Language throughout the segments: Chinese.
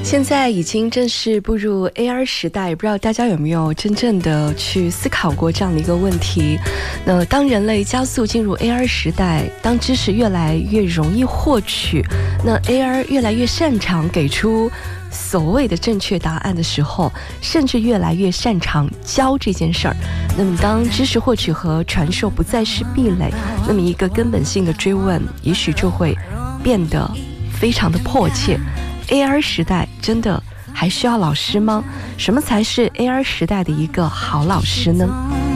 现在已经正式步入 AR 时代，不知道大家有没有真正的去思考过这样的一个问题。那当人类加速进入 AR 时代，当知识越来越容易获取，那 AR 越来越擅长给出所谓的正确答案的时候，甚至越来越擅长教这件事儿。那么当知识获取和传授不再是壁垒，那么一个根本性的追问也许就会变得非常的迫切。AR 时代真的还需要老师吗？什么才是 AR 时代的一个好老师呢？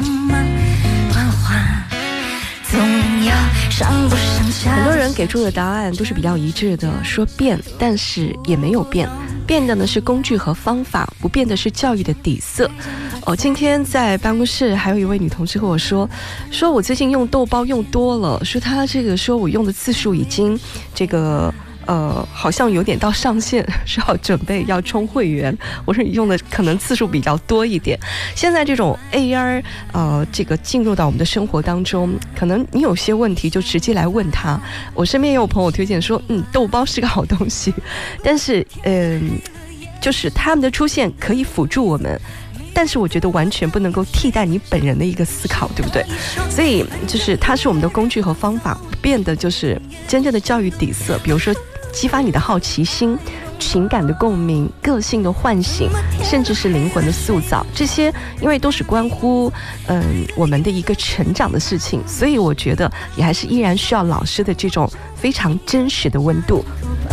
很多人给出的答案都是比较一致的，说变，但是也没有变。变的呢是工具和方法，不变的是教育的底色。今天在办公室还有一位女同事和我说我最近用豆包用多了，说她说我用的次数已经好像有点到上限，是要准备要充会员。我说你用的可能次数比较多一点。现在这种 AR 进入到我们的生活当中，可能你有些问题就直接来问他。我身边也有朋友推荐说豆包是个好东西，但是就是他们的出现可以辅助我们，但是我觉得完全不能够替代你本人的一个思考，对不对？所以就是它是我们的工具和方法，不变的就是真正的教育底色。比如说激发你的好奇心、情感的共鸣、个性的唤醒，甚至是灵魂的塑造，这些因为都是关乎我们的一个成长的事情，所以我觉得也还是依然需要老师的这种非常真实的温度。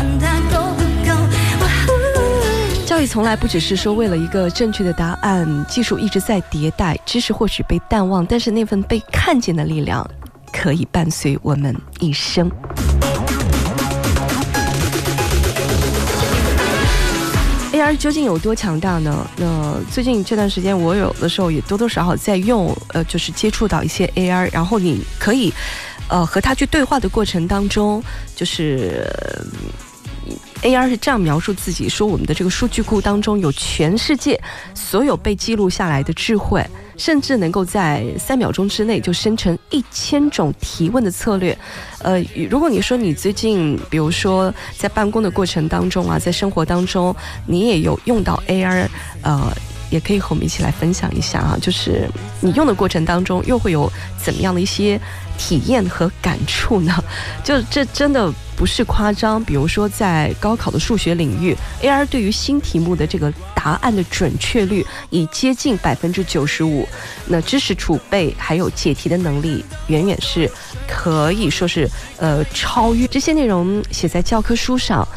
教育从来不只是说为了一个正确的答案，技术一直在迭代，知识或许被淡忘，但是那份被看见的力量可以伴随我们一生。AR 究竟有多强大呢？那最近这段时间我有的时候也多多少少在用，就是接触到一些 AR， 然后你可以和他去对话的过程当中，就是AR 是这样描述自己，说我们的这个数据库当中有全世界所有被记录下来的智慧，甚至能够在3秒钟之内就生成1000种提问的策略。如果你说你最近比如说在办公的过程当中啊，在生活当中你也有用到 AR，也可以和我们一起来分享一下啊，就是你用的过程当中又会有怎么样的一些体验和感触呢？就这真的不是夸张。比如说在高考的数学领域， AR 对于新题目的这个答案的准确率已接近95%，那知识储备还有解题的能力远远是可以说是超越这些内容写在教科书上。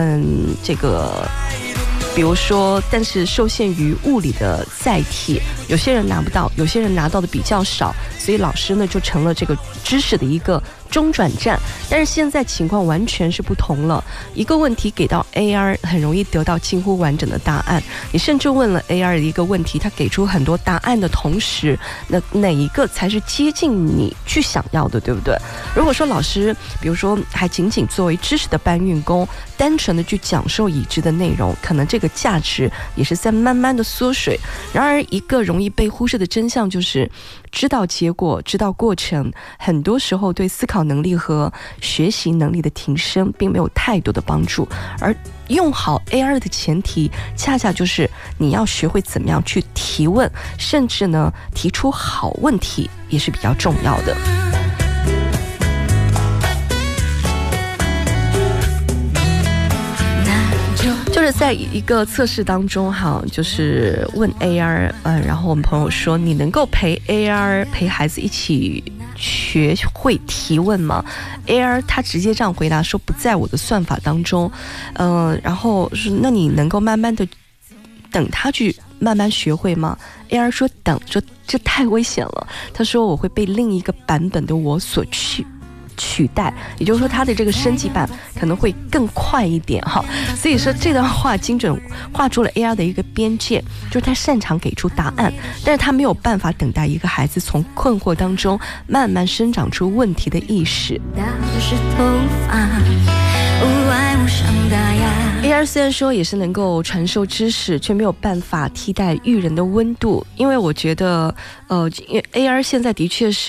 比如说，但是受限于物理的载体，有些人拿不到，有些人拿到的比较少，所以老师呢就成了这个知识的一个中转站。但是现在情况完全是不同了，一个问题给到 AR 很容易得到近乎完整的答案。你甚至问了 AR 的一个问题，它给出很多答案的同时，那哪一个才是接近你去想要的，对不对？如果说老师比如说还仅仅作为知识的搬运工，单纯的去讲授已知的内容，可能这个价值也是在慢慢的缩水。然而一个容易被忽视的真相就是，知道结果，知道过程，很多时候对思考能力和学习能力的提升并没有太多的帮助。而用好 AR 的前提，恰恰就是你要学会怎么样去提问，甚至呢提出好问题也是比较重要的。就是在一个测试当中哈，就是问 AR，然后我们朋友说，你能够陪 AR 陪孩子一起学会提问吗？ AR 他直接这样回答说，不在我的算法当中。然后说那你能够慢慢的等他去慢慢学会吗？ AR 说等，说这太危险了，他说我会被另一个版本的我所取代，也就是说它的这个升级版可能会更快一点哈。所以说这段话精准画出了 AR 的一个边界，就是他擅长给出答案，但是他没有办法等待一个孩子从困惑当中慢慢生长出问题的意识。AR 虽然说也是能够传授知识，却没有办法替代育人的温度，因为我觉得AR 现在的确是